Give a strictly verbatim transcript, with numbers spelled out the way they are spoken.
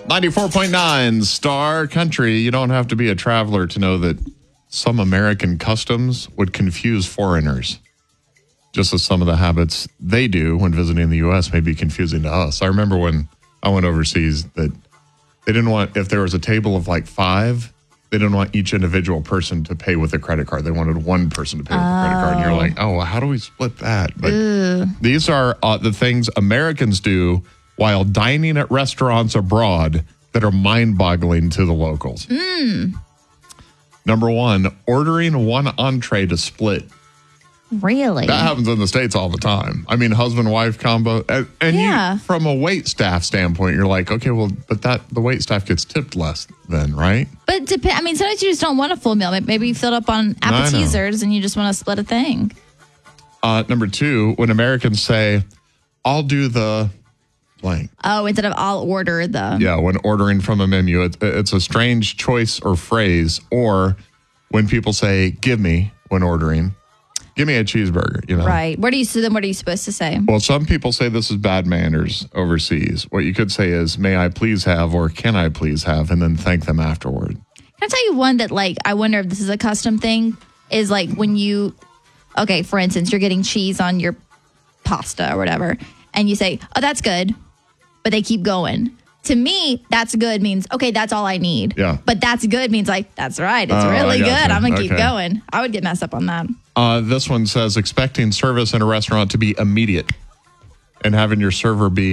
ninety-four point nine Star Country. You don't have to be a traveler to know that some American customs would confuse foreigners. Just as some of the habits they do when visiting the U S may be confusing to us. I remember when I went overseas that they didn't want, if there was a table of like five, they didn't want each individual person to pay with a credit card. They wanted one person to pay with oh. a credit card. And you're like, oh, well, how do we split that? But Ugh. these are uh, the things Americans do while dining at restaurants abroad that are mind-boggling to the locals. Mm. Number one, ordering one entree to split. Really? That happens in the States all the time. I mean, husband-wife combo. And, and yeah. you, from a wait staff standpoint, you're like, okay, well, but that the wait staff gets tipped less then, right? But dep- I mean, sometimes you just don't want a full meal. Maybe you filled up on appetizers and you just want to split a thing. Uh, number two, when Americans say, I'll do the blank. Oh, instead of I'll order the. Yeah, when ordering from a menu, it, it's a strange choice or phrase. Or when people say, give me, when ordering. Give me a cheeseburger, you know? Right. What are you, so then what are you supposed to say? Well, some people say this is bad manners overseas. What you could say is, may I please have, or can I please have, and then thank them afterward. Can I tell you one that, like, I wonder if this is a custom thing, is like when you, okay, for instance, you're getting cheese on your pasta or whatever, and you say, oh, that's good, but they keep going. To me, that's good means, okay, that's all I need. Yeah. But that's good means like, that's right. It's Oh, really I good. gotcha. I'm going to keep Okay. going. I would get messed up on that. Uh, this one says, expecting service in a restaurant to be immediate and having your server be